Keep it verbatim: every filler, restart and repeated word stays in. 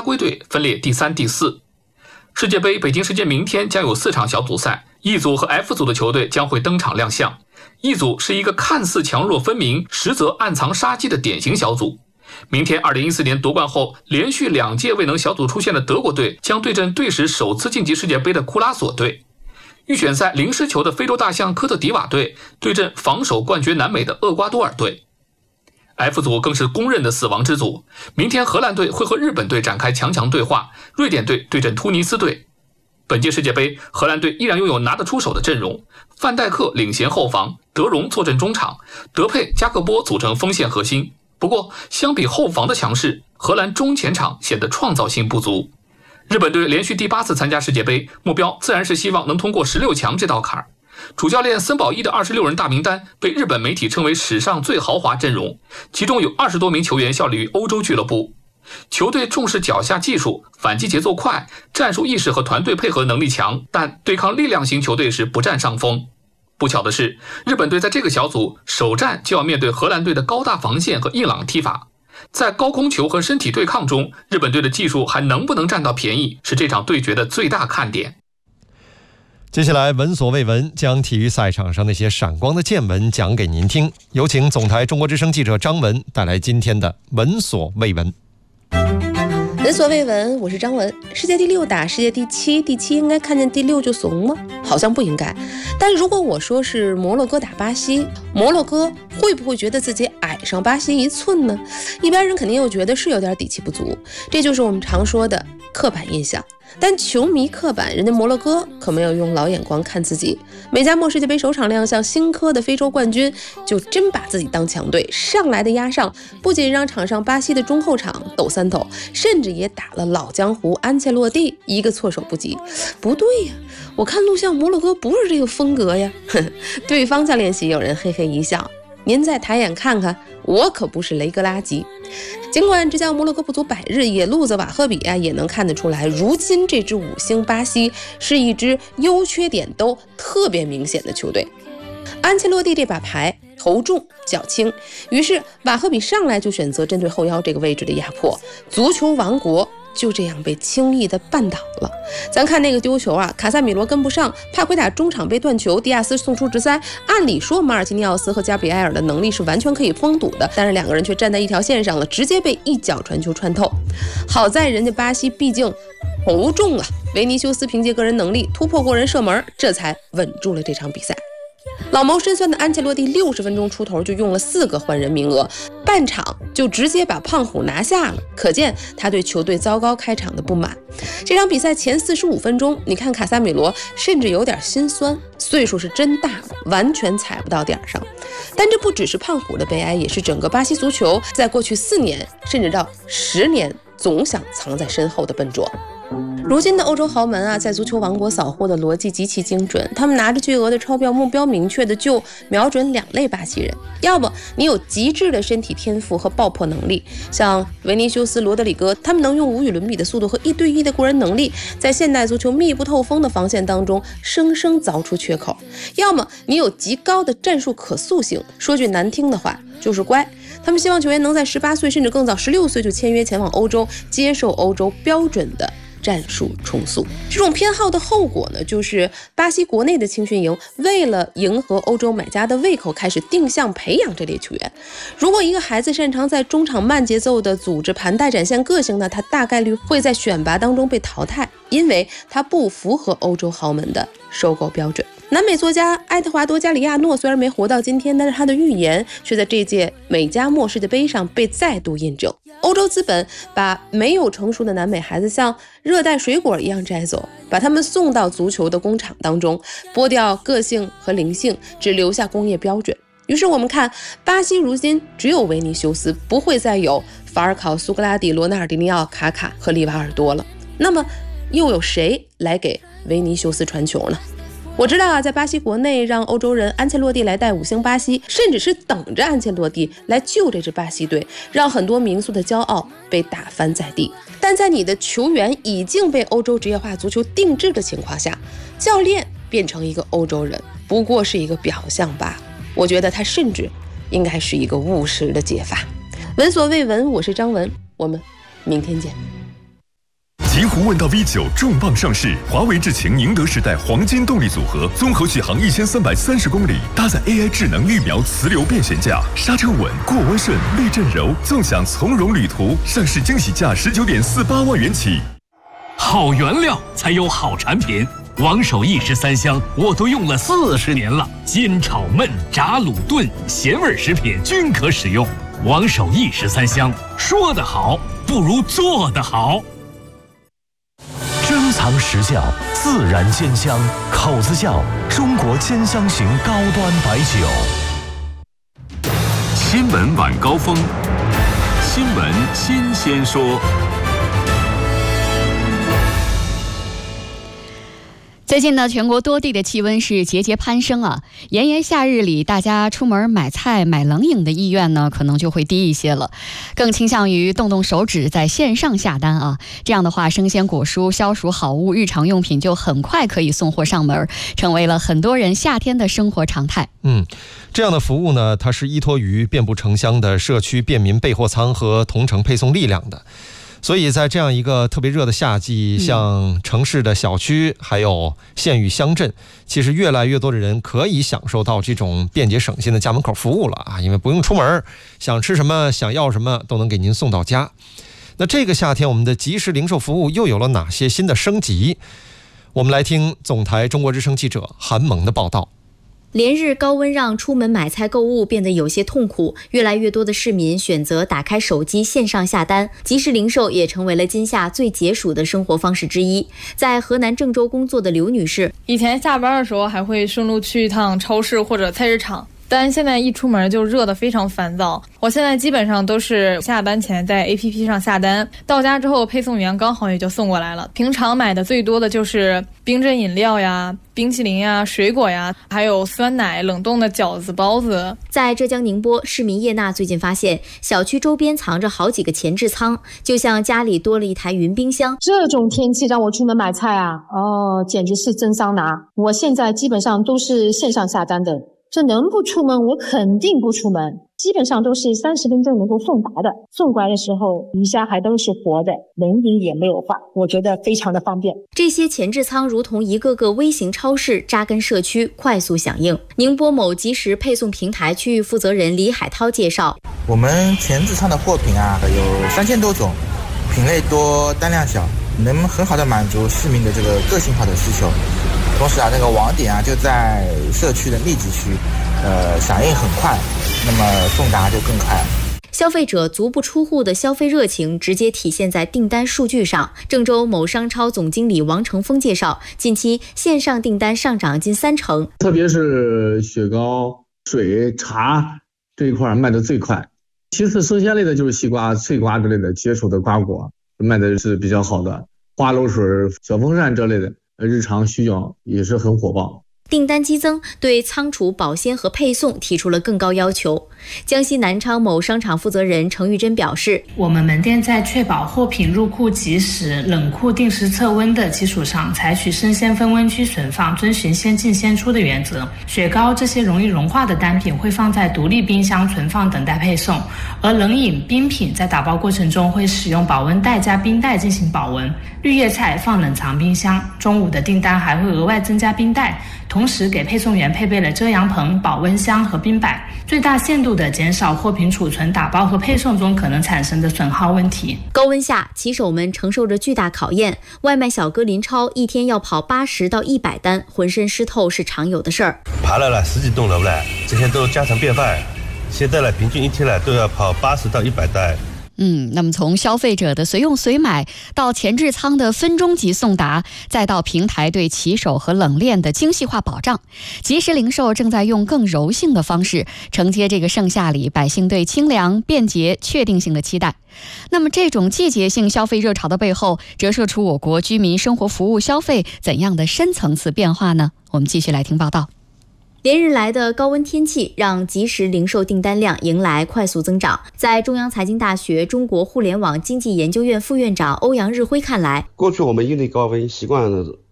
圭队分列第三、第四。世界杯北京时间明天将有四场小组赛， E 组和 F 组的球队将会登场亮相。 E 组是一个看似强弱分明，实则暗藏杀机的典型小组。明天二零一四年夺冠后连续两届未能小组出线的德国队将对阵队史首次晋级世界杯的库拉索队。预选赛零失球的非洲大象科特迪瓦队对阵防守冠军南美的厄瓜多尔队。 F 组更是公认的死亡之组，明天荷兰队会和日本队展开强强对话，瑞典队对阵突尼斯队。本届世界杯，荷兰队依然拥有拿得出手的阵容，范戴克领衔后防，德容坐镇中场，德佩、加克波组成锋线核心。不过，相比后防的强势，荷兰中前场显得创造性不足。日本队连续第八次参加世界杯，目标自然是希望能通过十六强这道坎儿。 主教练森保一的二十六人大名单被日本媒体称为史上最豪华阵容，其中有二十多名球员效力于欧洲俱乐部。球队重视脚下技术，反击节奏快，战术意识和团队配合能力强，但对抗力量型球队时不占上风。不巧的是，日本队在这个小组首战就要面对荷兰队的高大防线和硬朗踢法。在高空球和身体对抗中，日本队的技术还能不能占到便宜，是这场对决的最大看点。 接下来，闻所未闻，将体育赛场上那些闪光的见闻讲给您听。有请总台中国之声记者张文带来今天的闻所未闻。 闻所未闻，我是张文。世界第六打世界第七，第七应该看见第六就怂吗？好像不应该。但如果我说是摩洛哥打巴西，摩洛哥会不会觉得自己矮上巴西一寸呢？一般人肯定又觉得是有点底气不足，这就是我们常说的刻板印象。 但球迷刻板，人家摩洛哥可没有用老眼光看自己。美加墨世界杯首场亮相，新科的非洲冠军就真把自己当强队，上来的压上，不仅让场上巴西的中后场抖三抖，甚至也打了老江湖安切洛蒂一个措手不及。不对呀，我看录像摩洛哥不是这个风格呀。对方教练席有人嘿嘿一笑，您再抬眼看看，我可不是雷格拉吉。 尽管执教摩洛哥不足百日，野路子瓦赫比啊也能看得出来，如今这支五星巴西是一支优缺点都特别明显的球队。安切洛蒂这把牌头重脚轻，于是瓦赫比上来就选择针对后腰这个位置的压迫，足球王国 就这样被轻易的绊倒了。咱看那个丢球啊，卡萨米罗跟不上，帕奎塔中场被断球，迪亚斯送出直塞。按理说马尔基尼奥斯和加比埃尔的能力是完全可以封堵的，但是两个人却站在一条线上了，直接被一脚传球穿透。好在人家巴西毕竟头重啊，维尼修斯凭借个人能力突破过人射门，这才稳住了这场比赛。 老谋深算的安切洛蒂六十分钟出头就用了四个换人名额，半场就直接把胖虎拿下了，可见他对球队糟糕开场的不满。这场比赛前四十五分钟，你看卡萨米罗甚至有点心酸，岁数是真大了，完全踩不到点上。但这不只是胖虎的悲哀，也是整个巴西足球在过去四年甚至到十年总想藏在身后的笨拙。 如今的欧洲豪门啊，在足球王国扫货的逻辑极其精准，他们拿着巨额的钞票，目标明确的就瞄准两类巴西人：要不你有极致的身体天赋和爆破能力，像维尼修斯、罗德里戈，他们能用无与伦比的速度和一对一的过人能力，在现代足球密不透风的防线当中生生凿出缺口；要么你有极高的战术可塑性，说句难听的话，就是乖。 他们希望球员能在十八岁甚至更早十六岁就签约前往欧洲，接受欧洲标准的战术重塑。这种偏好的后果呢，就是巴西国内的青训营为了迎合欧洲买家的胃口，开始定向培养这类球员。如果一个孩子擅长在中场慢节奏的组织盘带展现个性呢，他大概率会在选拔当中被淘汰，因为他不符合欧洲豪门的收购标准。 南美作家埃特华多·加里亚诺虽然没活到今天，但是他的预言却在这届美加墨世界杯上被再度印证。欧洲资本把没有成熟的南美孩子像热带水果一样摘走，把他们送到足球的工厂当中，剥掉个性和灵性，只留下工业标准。于是我们看，巴西如今只有维尼修斯，不会再有法尔考、苏格拉底、罗纳尔迪尼奥、卡卡和利瓦尔多了。那么，又有谁来给维尼修斯传球呢？ 我知道啊，在巴西国内让欧洲人安切洛蒂来带五星巴西，甚至是等着安切洛蒂来救这支巴西队，让很多民宿的骄傲被打翻在地。但在你的球员已经被欧洲职业化足球定制的情况下，教练变成一个欧洲人，不过是一个表象罢了。我觉得他甚至应该是一个务实的解法。闻所未闻，我是张文，我们明天见。 醍醐问道 V 九 重磅上市，华为智擎宁德时代黄金动力组合，综合续航一千三百三十公里，搭载 A I 智能预瞄磁流变悬架，刹车稳，过弯顺，避震柔，纵享从容旅途。上市惊喜价十九点四八万元起。 好原料才有好产品。王守义十三香我都用了四十年了，煎炒焖炸卤炖咸味食品均可使用。王守义十三香，说得好不如做得好。 珍藏实窖，自然煎香，口子窖中国煎香型高端白酒。 新闻晚高峰，新闻新鲜说。 最近呢，全国多地的气温是节节攀升啊。炎炎夏日里，大家出门买菜、买冷饮的意愿呢，可能就会低一些了，更倾向于动动手指在线上下单啊。这样的话，生鲜果蔬、消暑好物、日常用品就很快可以送货上门，成为了很多人夏天的生活常态。 嗯，这样的服务呢，它是依托于遍布城乡的社区便民备货仓和同城配送力量的。所以在这样一个特别热的夏季，像城市的小区还有县域乡镇，其实越来越多的人可以享受到这种便捷省心的家门口服务了啊，因为不用出门，想吃什么想要什么都能给您送到家。那这个夏天我们的即时零售服务又有了哪些新的升级？我们来听总台中国之声记者韩萌的报道。 连日高温让出门买菜购物变得有些痛苦，越来越多的市民选择打开手机线上下单，即时零售也成为了今夏最解暑的生活方式之一。在河南郑州工作的刘女士， 以前下班的时候还会顺路去一趟超市或者菜市场，但现在一出门就热得非常烦躁。我现在基本上都是下单前在 A P P 上下单，到家之后配送员刚好也就送过来了。平常买的最多的就是冰镇饮料呀、冰淇淋呀、水果呀，还有酸奶、冷冻的饺子、包子。 在浙江宁波，市民叶娜最近发现小区周边藏着好几个前置仓，就像家里多了一台云冰箱。 这种天气让我出门买菜啊，哦，简直是真桑拿。我现在基本上都是线上下单的。这能不出门我肯定不出门，基本上都是三十分钟能够送达的，送过来的时候鱼虾还都是活的，冷饮也没有坏，我觉得非常的方便。 这些前置仓如同一个个微型超市，扎根社区，快速响应。宁波某即时配送平台区域负责人李海涛介绍， 我们前置仓的货品啊有三千多种，品类多，单量小，能很好的满足市民的这个个性化的需求。同时啊，那个网点啊就在社区的密集区，呃，响应很快，那么送达就更快。 消费者足不出户的消费热情直接体现在订单数据上。郑州某商超总经理王成峰介绍，近期线上订单上涨近三成， 特别是雪糕、水、茶这一块卖得最快。其次，生鲜类的就是西瓜、脆瓜之类的解暑的瓜果卖的是比较好的，花露水、小风扇这类的日常需要也是很火爆。 订单激增，对仓储、保鲜和配送提出了更高要求。江西南昌某商场负责人程玉珍表示， 我们门店在确保货品入库及时、冷库定时测温的基础上，采取生鲜分温区存放，遵循先进先出的原则。雪糕这些容易融化的单品会放在独立冰箱存放，等待配送，而冷饮、冰品在打包过程中会使用保温袋加冰袋进行保温。绿叶菜放冷藏冰箱，中午的订单还会额外增加冰袋，同时给配送员配备了遮阳棚、保温箱和冰板，最大限度地减少货品储存、打包和配送中可能产生的损耗问题。 高温下，骑手们承受着巨大考验。外卖小哥林超一天要跑八十到一百单，浑身湿透是常有的事儿。 爬了了十几栋楼了，这些都家常便饭。现在了，平均一天了都要跑八十到一百单。 嗯，那么从消费者的随用随买到前置仓的分钟级送达，再到平台对骑手和冷链的精细化保障，即时零售正在用更柔性的方式承接这个盛夏里百姓对清凉、便捷、确定性的期待。那么这种季节性消费热潮的背后，折射出我国居民生活服务消费怎样的深层次变化呢？我们继续来听报道。 连日来的高温天气让即时零售订单量迎来快速增长。在中央财经大学中国互联网经济研究院副院长欧阳日辉看来， 过去我们因为高温习惯了